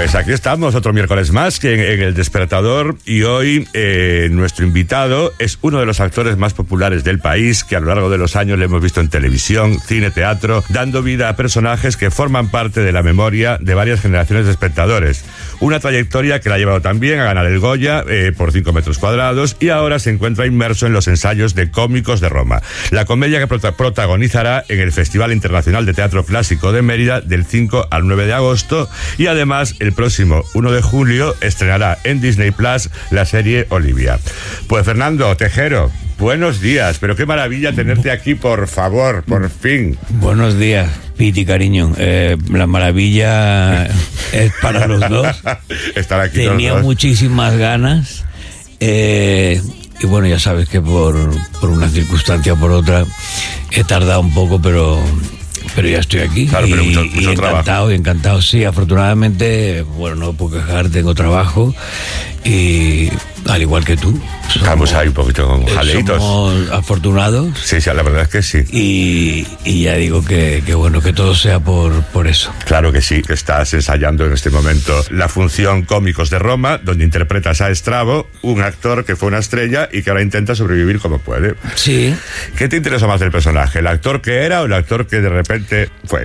Pues aquí estamos, otro miércoles más que en El Despertador, y hoy nuestro invitado es uno de los actores más populares del país, que a lo largo de los años le hemos visto en televisión, cine, teatro, dando vida a personajes que forman parte de la memoria de varias generaciones de espectadores. Una trayectoria que la ha llevado también a ganar el Goya por 5 metros cuadrados, y ahora se encuentra inmerso en los ensayos de Cómicos de Roma, la comedia que protagonizará en el Festival Internacional de Teatro Clásico de Mérida del 5 al 9 de agosto, y además el próximo 1 de julio estrenará en Disney Plus la serie Olivia. Pues Fernando Tejero, buenos días, pero qué maravilla tenerte aquí, por favor, por fin. Buenos días, Piti, cariño. La maravilla es para los dos. Estar aquí. Tenía muchísimas ganas. Y bueno, ya sabes que por una circunstancia o por otra he tardado un poco, pero ya estoy aquí. Claro, pero mucho encantado. Sí, afortunadamente, bueno, no puedo quejar, tengo trabajo y al igual que tú. Estamos ahí un poquito con jaleitos. Somos afortunados. Sí, la verdad es que sí. Y ya digo que bueno, que todo sea por eso. Claro que sí, que estás ensayando en este momento la función Cómicos de Roma, donde interpretas a Estrabo, un actor que fue una estrella y que ahora intenta sobrevivir como puede. Sí. ¿Qué te interesa más del personaje? ¿El actor que era o el actor que de repente fue?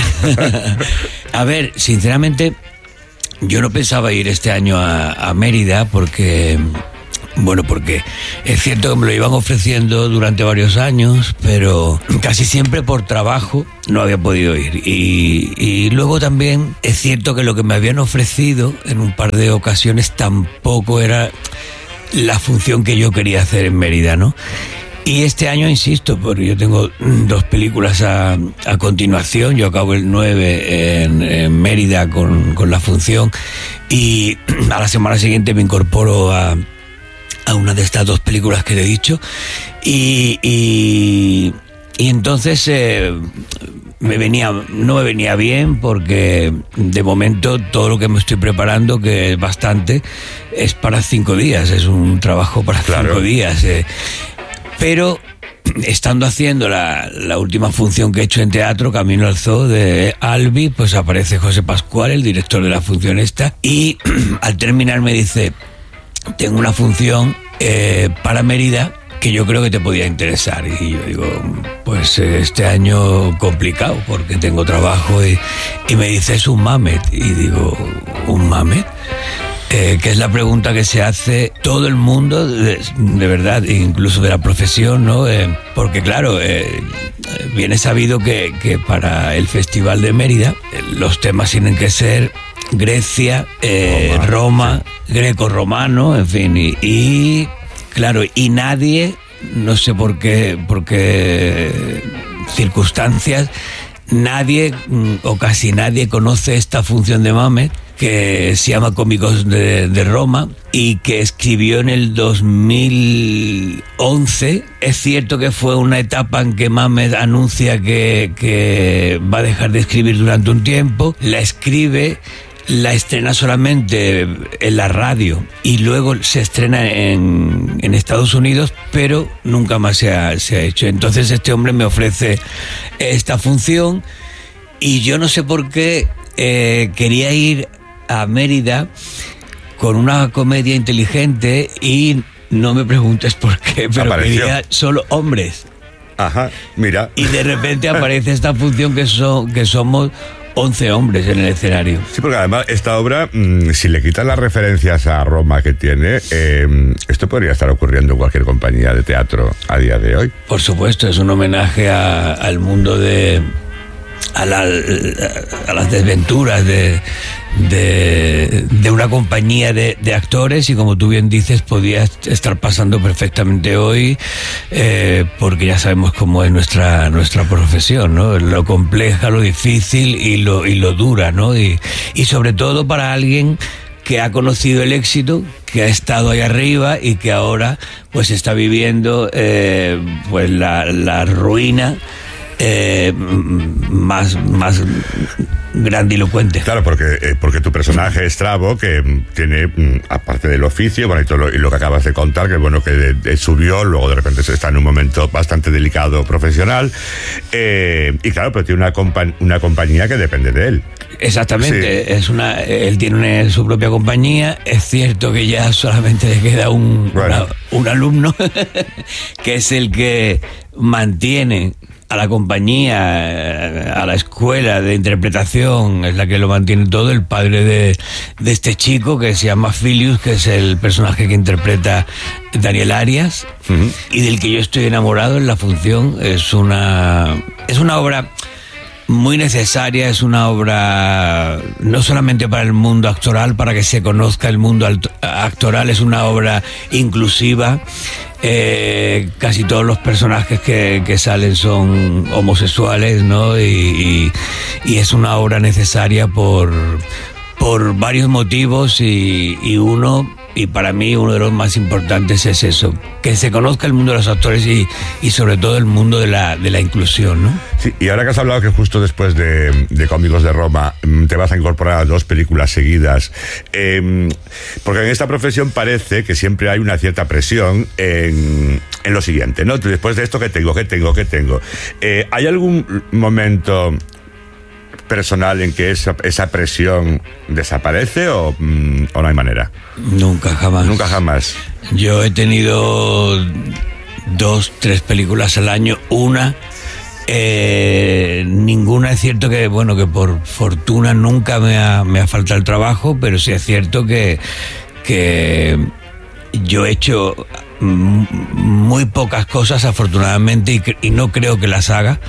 A ver, sinceramente, yo no pensaba ir este año a Mérida porque es cierto que me lo iban ofreciendo durante varios años, pero casi siempre por trabajo no había podido ir. Y luego también es cierto que lo que me habían ofrecido en un par de ocasiones tampoco era la función que yo quería hacer en Mérida, ¿no? Y este año, insisto, porque yo tengo 2 películas a continuación. Yo acabo el 9 en Mérida con la función, y a la semana siguiente me incorporo a una de estas 2 películas que te he dicho. Y entonces no me venía bien, porque de momento todo lo que me estoy preparando, que es bastante, es para 5 días. Es un trabajo para 5 días. Pero estando haciendo la última función que he hecho en teatro, Camino al Zoo, de Albi, pues aparece José Pascual, el director de la función esta, y al terminar me dice: tengo una función para Mérida que yo creo que te podía interesar. Y yo digo, pues este año complicado porque tengo trabajo, y me dice, es un Mamet. Y digo, ¿un Mamet? Que es la pregunta que se hace todo el mundo, de verdad, incluso de la profesión, ¿no? Porque claro, bien es sabido que para el Festival de Mérida los temas tienen que ser Grecia, Roma, greco-romano, en fin, y claro, y nadie, no sé por qué circunstancias, nadie o casi nadie conoce esta función de Mamet, que se llama Cómicos de Roma, y que escribió en el 2011. Es cierto que fue una etapa en que Mamet anuncia que va a dejar de escribir durante un tiempo, la escribe, la estrena solamente en la radio y luego se estrena en Estados Unidos, pero nunca más se ha hecho. Entonces este hombre me ofrece esta función y yo no sé por qué quería ir a Mérida con una comedia inteligente y no me preguntes por qué, pero apareció. Quería solo hombres. Ajá, mira. Y de repente aparece esta función que somos 11 hombres en el escenario. Sí, porque además esta obra, si le quitan las referencias a Roma que tiene, esto podría estar ocurriendo en cualquier compañía de teatro a día de hoy. Por supuesto, es un homenaje al mundo a las desventuras de una compañía de actores, y como tú bien dices, podía estar pasando perfectamente hoy, porque ya sabemos cómo es nuestra profesión, ¿no? Lo compleja, lo difícil y lo dura, ¿no? Y sobre todo para alguien que ha conocido el éxito, que ha estado ahí arriba y que ahora pues está viviendo pues la ruina más grandilocuente. Claro, porque tu personaje es Trabo, que tiene, aparte del oficio, bueno, y lo que acabas de contar, que bueno, que subió, luego de repente se está en un momento bastante delicado profesional, y claro, pero tiene una compañía que depende de él. Exactamente, sí. Él tiene su propia compañía. Es cierto que ya solamente le queda un alumno que es el que mantiene a la compañía, a la escuela de interpretación, es la que lo mantiene todo, el padre de este chico que se llama Filius, que es el personaje que interpreta Daniel Arias, y del que yo estoy enamorado en la función. Es una obra muy necesaria, es una obra no solamente para el mundo actoral, para que se conozca el mundo actoral, es una obra inclusiva. Casi todos los personajes que salen son homosexuales, ¿no? Y es una obra necesaria por varios motivos, y para mí uno de los más importantes es eso, que se conozca el mundo de los actores y sobre todo el mundo de la inclusión, ¿no? Sí, y ahora que has hablado que justo después de Cómicos de Roma te vas a incorporar a 2 películas seguidas, porque en esta profesión parece que siempre hay una cierta presión en lo siguiente, ¿no? Después de esto, ¿qué tengo? ¿Hay algún momento personal en que esa presión desaparece o no hay manera? Nunca jamás. Yo he tenido 2, 3 películas al año, ninguna. Es cierto que por fortuna nunca me ha faltado el trabajo, pero sí es cierto que yo he hecho muy pocas cosas, afortunadamente, y no creo que las haga.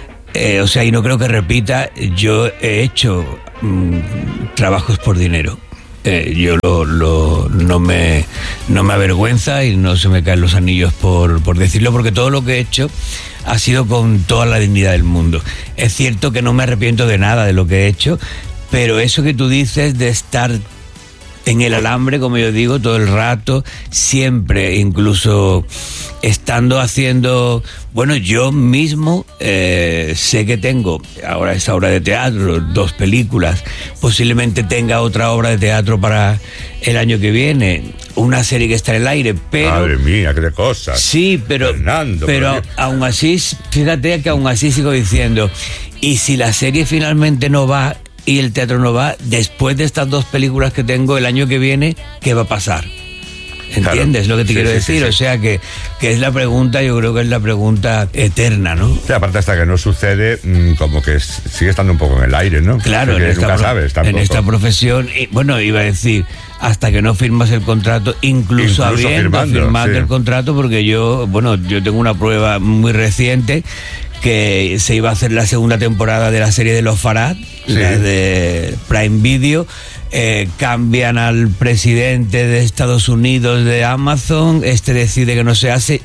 Y no creo que repita. Yo he hecho trabajos por dinero. Yo no me avergüenza y no se me caen los anillos por decirlo, porque todo lo que he hecho ha sido con toda la dignidad del mundo. Es cierto que no me arrepiento de nada de lo que he hecho, pero eso que tú dices de estar en el alambre, como yo digo, todo el rato, siempre, incluso estando haciendo... Bueno, yo mismo sé que tengo ahora esta obra de teatro, 2 películas, posiblemente tenga otra obra de teatro para el año que viene, una serie que está en el aire, pero... Madre mía, qué cosas. Sí, pero aún así, fíjate que aún así sigo diciendo, y si la serie finalmente no va y el teatro no va, después de estas 2 películas que tengo el año que viene, ¿qué va a pasar? ¿Entiendes lo que te quiero decir? Sí. O sea que es la pregunta, yo creo que es la pregunta eterna, ¿no? Sí, aparte hasta que no sucede, como que sigue estando un poco en el aire, ¿no? Claro, nunca sabes tampoco. En esta profesión, iba a decir, hasta que no firmas el contrato, incluso habiendo firmado el contrato, porque yo tengo una prueba muy reciente, que se iba a hacer la segunda temporada de la serie de Los Farad, la de Prime Video. Cambian al presidente de Estados Unidos de Amazon, decide que no se hace,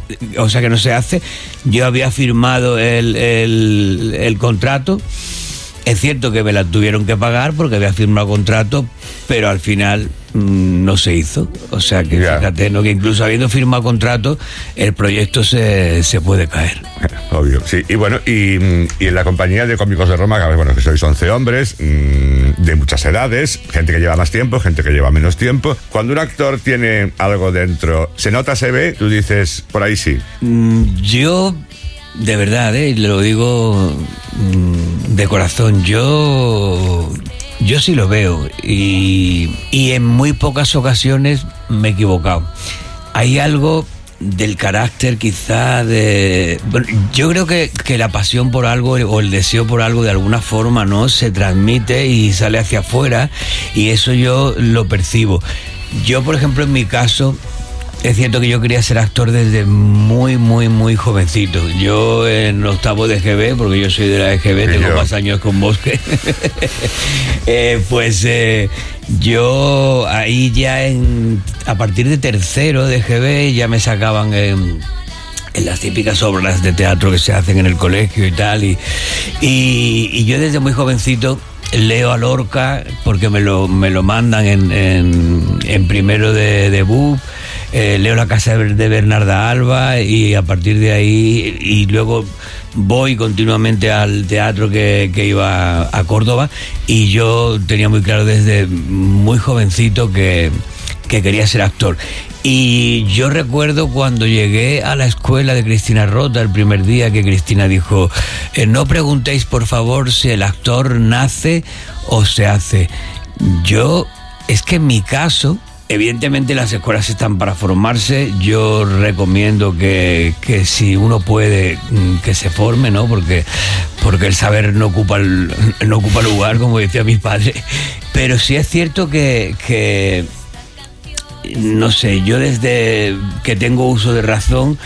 yo había firmado el contrato. Es cierto que me la tuvieron que pagar porque había firmado contrato, pero al final no se hizo. O sea que fíjate, ¿no? Que incluso habiendo firmado contrato, el proyecto se puede caer. Obvio, sí. Y bueno, y en la compañía de Cómicos de Roma, que sois 11 hombres, de muchas edades, gente que lleva más tiempo, gente que lleva menos tiempo. Cuando un actor tiene algo dentro, ¿se nota, se ve? Tú dices, por ahí sí. Yo... De verdad, le lo digo de corazón, yo sí lo veo y en muy pocas ocasiones me he equivocado. Hay algo del carácter quizá yo creo que la pasión por algo o el deseo por algo de alguna forma, ¿no?, se transmite y sale hacia afuera, y eso yo lo percibo. Yo, por ejemplo, en mi caso, es cierto que yo quería ser actor desde muy, muy, muy jovencito. Yo en 8º de EGB, porque yo soy de la EGB, tengo más años con Bosque. Yo ahí ya a partir de 3º de EGB ya me sacaban en las típicas obras de teatro que se hacen en el colegio y tal. Y yo desde muy jovencito leo a Lorca porque me lo mandan en primero de BUP. Leo La casa de Bernarda Alba, y a partir de ahí, y luego voy continuamente al teatro que iba a Córdoba, y yo tenía muy claro desde muy jovencito que quería ser actor. Y yo recuerdo cuando llegué a la escuela de Cristina Rota, el primer día que Cristina dijo, no preguntéis por favor si el actor nace o se hace. Es que en mi caso, evidentemente las escuelas están para formarse. Yo recomiendo que si uno puede, que se forme, ¿no? Porque el saber no ocupa lugar, como decía mi padre. Pero sí es cierto que no sé, yo desde que tengo uso de razón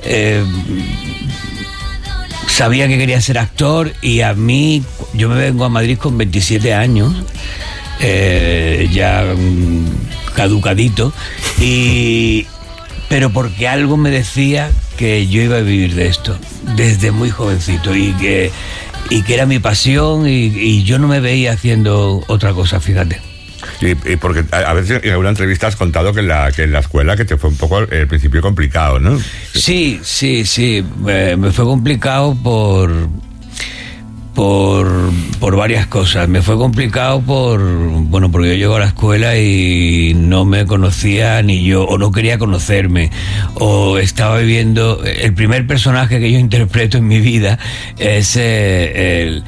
sabía que quería ser actor, y a mí, yo me vengo a Madrid con 27 años, ya caducadito, pero porque algo me decía que yo iba a vivir de esto desde muy jovencito, y que era mi pasión, y yo no me veía haciendo otra cosa, fíjate. Y porque a veces en alguna entrevista has contado que en la escuela que te fue un poco al principio complicado, ¿no? Sí. Me fue complicado por varias cosas. Me fue complicado porque yo llego a la escuela y no me conocía ni yo, o no quería conocerme, o estaba viviendo... El primer personaje que yo interpreto en mi vida es el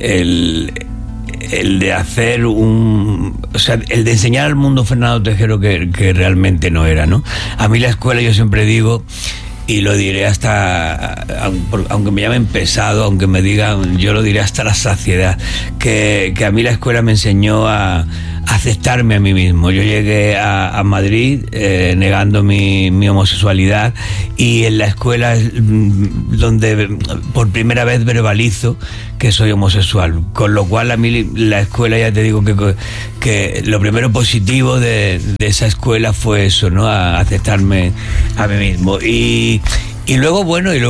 de hacer el de enseñar al mundo Fernando Tejero que realmente no era, ¿no? A mí la escuela, yo siempre digo, y lo diré hasta, aunque me llamen pesado, aunque me digan, yo lo diré hasta la saciedad, que a mí la escuela me enseñó a aceptarme a mí mismo. Yo llegué a Madrid negando mi homosexualidad, y en la escuela es donde por primera vez verbalizo que soy homosexual, con lo cual a mí la escuela, ya te digo que lo primero positivo de esa escuela fue eso, ¿no? A aceptarme a mí mismo. Y luego,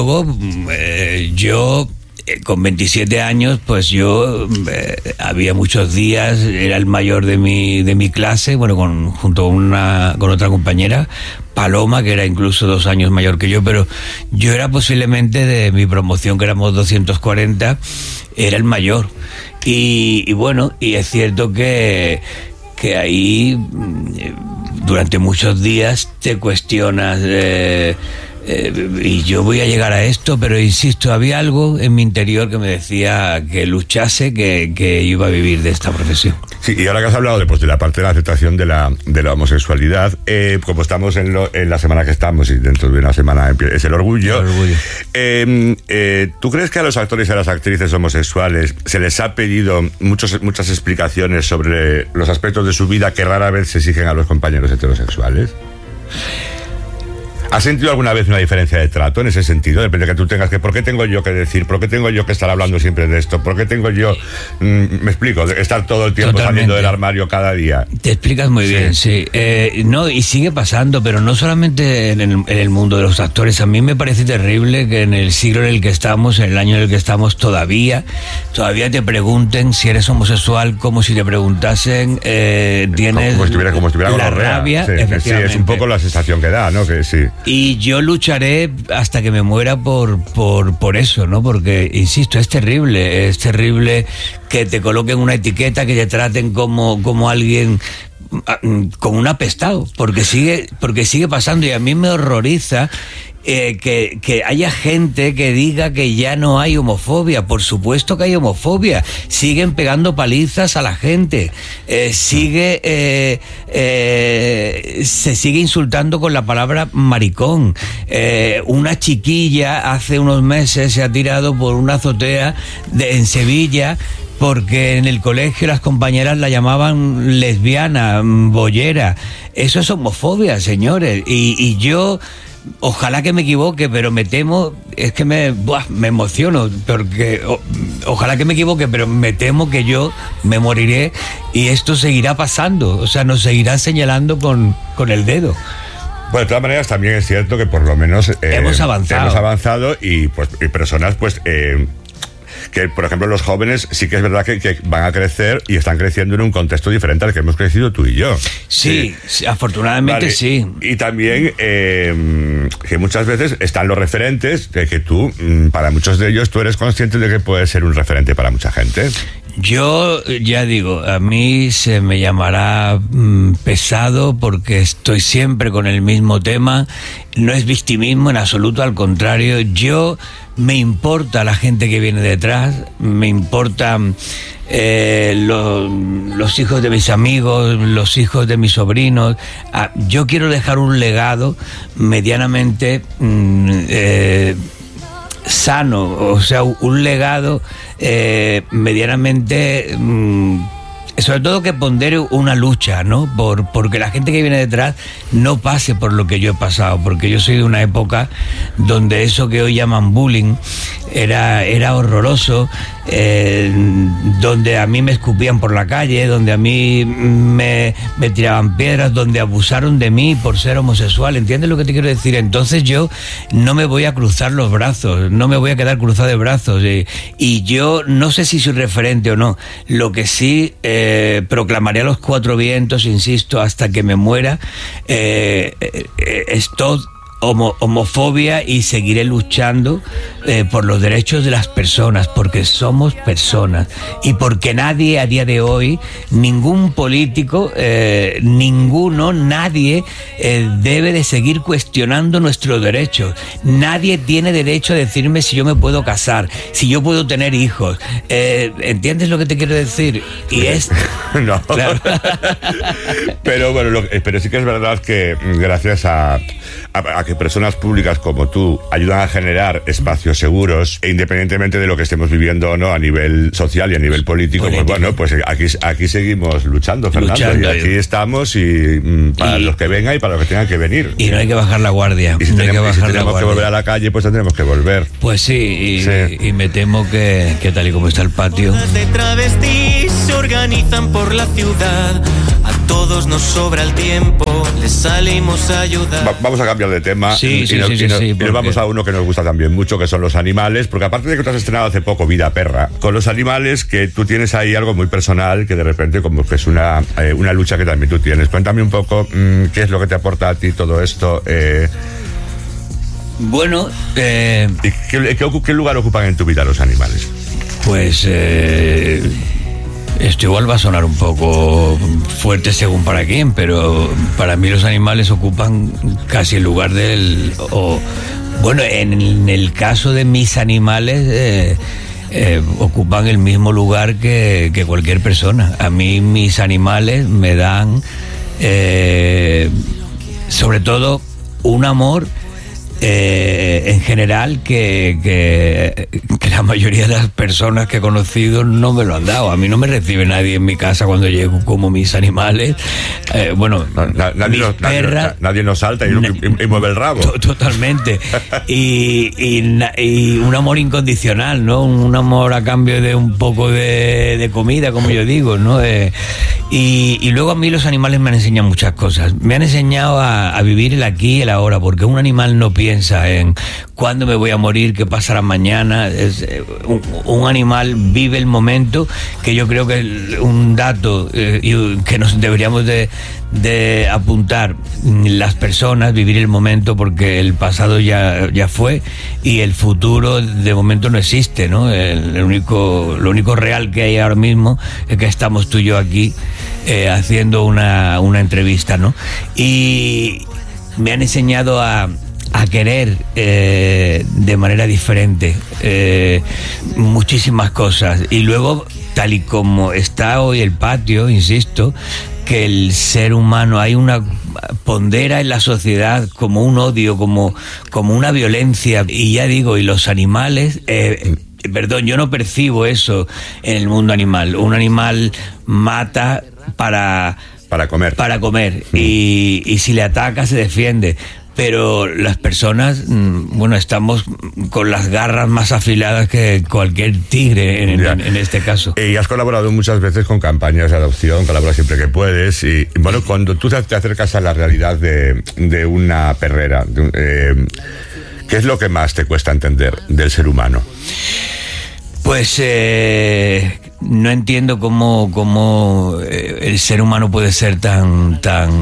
yo con 27 años, pues yo había muchos días, era el mayor de mi clase, junto con otra compañera, Paloma, que era incluso 2 años mayor que yo, pero yo era posiblemente, de mi promoción, que éramos 240, era el mayor. Y es cierto que ahí durante muchos días te cuestionas, y yo voy a llegar a esto, pero insisto, había algo en mi interior que me decía que luchase, que iba a vivir de esta profesión. Sí, y ahora que has hablado de la parte de la aceptación de la homosexualidad, como estamos en la semana que estamos, y dentro de una semana es el orgullo. ¿Tú crees que a los actores y a las actrices homosexuales se les ha pedido muchas explicaciones sobre los aspectos de su vida que rara vez se exigen a los compañeros heterosexuales? ¿Has sentido alguna vez una diferencia de trato en ese sentido? Depende de que tú tengas ¿por qué tengo yo que decir? ¿Por qué tengo yo que estar hablando siempre de esto? ¿Por qué tengo yo, me explico, de estar todo el tiempo saliendo del armario cada día? Te explicas muy bien, sí. No, y sigue pasando, pero no solamente en el mundo de los actores. A mí me parece terrible que en el siglo en el que estamos, en el año en el que estamos, todavía te pregunten si eres homosexual, como si te preguntasen, tienes como estuviera la rabia. Sí, es un poco la sensación que da, ¿no? Que sí. Y yo lucharé hasta que me muera por eso, ¿no? Porque, insisto, es terrible que te coloquen una etiqueta, que te traten como alguien, como un apestado, porque sigue pasando, y a mí me horroriza que haya gente que diga que ya no hay homofobia. Por supuesto que hay homofobia. Siguen pegando palizas a la gente. Se sigue insultando con la palabra maricón. Una chiquilla hace unos meses se ha tirado por una azotea en Sevilla, porque en el colegio las compañeras la llamaban lesbiana, bollera. Eso es homofobia, señores. Y yo... Ojalá que me equivoque, pero me temo, es que me emociono, porque ojalá que me equivoque, pero me temo que yo me moriré y esto seguirá pasando, o sea, nos seguirá señalando con el dedo. Bueno, de todas maneras también es cierto que por lo menos hemos avanzado y personas que, por ejemplo, los jóvenes sí que es verdad que van a crecer y están creciendo en un contexto diferente al que hemos crecido tú y yo. Sí, afortunadamente vale. Sí. Y también que muchas veces están los referentes, que tú, para muchos de ellos, tú eres consciente de que puedes ser un referente para mucha gente. Yo ya digo, a mí se me llamará pesado porque estoy siempre con el mismo tema. No es victimismo en absoluto, al contrario. Yo me importa la gente que viene detrás, me importan los hijos de mis amigos, los hijos de mis sobrinos. Yo quiero dejar un legado medianamente sano, o sea, un legado medianamente sobre todo que pondere una lucha, ¿no? Porque la gente que viene detrás no pase por lo que yo he pasado, porque yo soy de una época donde eso que hoy llaman bullying era horroroso, donde a mí me escupían por la calle, donde a mí me tiraban piedras, donde abusaron de mí por ser homosexual. ¿Entiendes lo que te quiero decir? Entonces yo no me voy a cruzar los brazos, no me voy a quedar cruzado de brazos, y yo no sé si soy referente o no. Lo que sí proclamaré a los cuatro vientos, insisto, hasta que me muera, stop homofobia, y seguiré luchando por los derechos de las personas, porque somos personas y porque nadie a día de hoy, ningún político, nadie debe de seguir cuestionando nuestros derechos. Nadie tiene derecho a decirme si yo me puedo casar, si yo puedo tener hijos. ¿Entiendes lo que te quiero decir? Y es no, claro. Pero bueno, pero sí que es verdad que gracias a que personas públicas como tú ayudan a generar espacios seguros, e independientemente de lo que estemos viviendo o no a nivel social y a nivel político. Pues bueno, pues aquí seguimos luchando, Fernando, y aquí estamos, y para los que vengan y para los que tengan que venir. Y no hay que bajar la guardia. Y si tenemos que volver a la calle, pues tendremos que volver. Pues sí, y me temo que tal y como está el patio. De travestis se organizan por la ciudad. A todos nos sobra el tiempo, les salimos a ayudar. Vamos a cambiar de tema. Sí, y nos vamos a uno que nos gusta también mucho, que son los animales, porque aparte de que tú has estrenado hace poco Vida Perra, con los animales, que tú tienes ahí algo muy personal, que de repente como que es una lucha que también tú tienes. Cuéntame un poco qué es lo que te aporta a ti todo esto. Bueno, ¿y qué lugar ocupan en tu vida los animales? Pues esto igual va a sonar un poco fuerte según para quién, pero para mí los animales ocupan casi el lugar bueno, en el caso de mis animales ocupan el mismo lugar que cualquier persona. A mí mis animales me dan sobre todo un amor en general que la mayoría de las personas que he conocido no me lo han dado. A mí no me recibe nadie en mi casa cuando llego como mis animales. Nadie nos salta y mueve el rabo. Totalmente. y un amor incondicional, ¿no? Un amor a cambio de un poco de comida, como yo digo, ¿no? Y luego a mí los animales me han enseñado muchas cosas. Me han enseñado a vivir el aquí y el ahora, porque un animal no piensa en cuándo me voy a morir, qué pasará mañana. Un animal vive el momento, que yo creo que es un dato que nos deberíamos de apuntar las personas, vivir el momento, porque el pasado ya fue y el futuro de momento no existe, ¿no? Lo único real que hay ahora mismo es que estamos tú y yo aquí haciendo una entrevista, ¿no? Y me han enseñado a querer de manera diferente muchísimas cosas. Y luego, tal y como está hoy el patio, insisto, que el ser humano pondera en la sociedad como un odio, como una violencia, y ya digo, y los animales, yo no percibo eso en el mundo animal. Un animal mata para comer. Y si le ataca se defiende. Pero las personas, estamos con las garras más afiladas que cualquier tigre en este caso. Y has colaborado muchas veces con campañas de adopción, colaboras siempre que puedes. Y bueno, cuando tú te acercas a la realidad de una perrera, ¿qué es lo que más te cuesta entender del ser humano? Pues no entiendo cómo el ser humano puede ser tan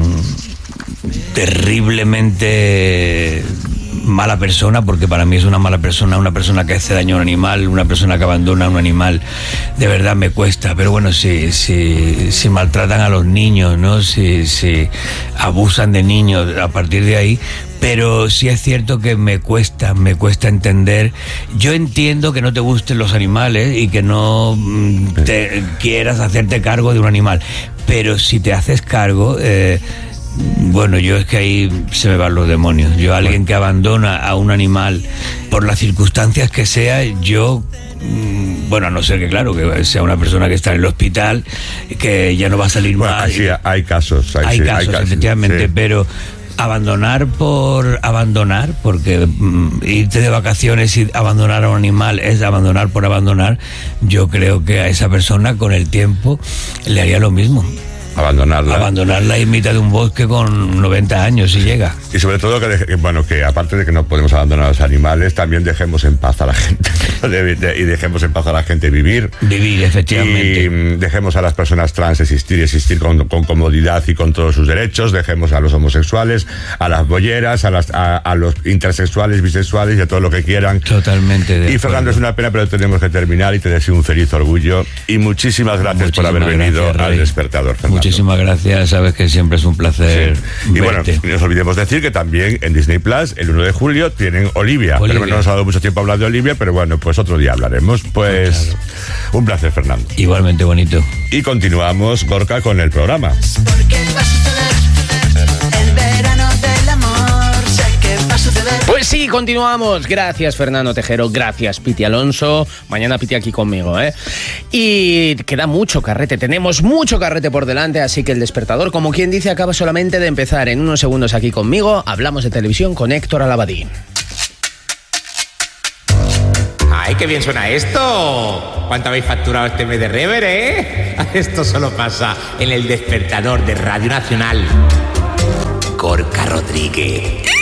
terriblemente mala persona, porque para mí es una mala persona, una persona que hace daño a un animal, una persona que abandona a un animal. De verdad me cuesta, pero bueno, si maltratan a los niños, ¿no? Si abusan de niños, a partir de ahí. Pero sí es cierto que me cuesta entender. Yo entiendo que no te gusten los animales y que no te quieras hacerte cargo de un animal, pero si te haces cargo, bueno, yo es que ahí se me van los demonios. Yo, alguien que abandona a un animal por las circunstancias que sea, yo, bueno, a no ser que, claro, que sea una persona que está en el hospital, que ya no va a salir más. Sí, hay casos. Hay casos, efectivamente, sí. Pero abandonar porque irte de vacaciones y abandonar a un animal es abandonar por abandonar. Yo creo que a esa persona con el tiempo le haría lo mismo. Abandonarla en mitad de un bosque con 90 años si llega. Y sobre todo que aparte de que no podemos abandonar a los animales, también dejemos en paz a la gente y dejemos en paz a la gente vivir, efectivamente, y dejemos a las personas trans existir con comodidad y con todos sus derechos. Dejemos a los homosexuales, a las bolleras, a los intersexuales, bisexuales y a todo lo que quieran. Totalmente. Y Fernando, es una pena, pero tenemos que terminar, y te deseo un feliz orgullo y muchísimas gracias por haber venido al Despertador, Fernando. Muchísimas gracias, sabes que siempre es un placer. Sí. Y verte. Bueno, no nos olvidemos decir que también en Disney Plus, el 1 de julio, tienen Olivia. Pero no nos ha dado mucho tiempo a hablar de Olivia, pero bueno, pues otro día hablaremos. Pues claro. Un placer, Fernando. Igualmente, bonito. Y continuamos, Gorka, con el programa. Pues sí, continuamos. Gracias, Fernando Tejero. Gracias, Piti Alonso. Mañana Piti aquí conmigo, ¿eh? Y queda mucho carrete. Tenemos mucho carrete por delante, así que el Despertador, como quien dice, acaba solamente de empezar. En unos segundos aquí conmigo hablamos de televisión con Héctor Alabadí. ¡Ay, qué bien suena esto! ¿Cuánto habéis facturado este mes de Rever, eh? Esto solo pasa en el Despertador de Radio Nacional. Gorka Rodríguez.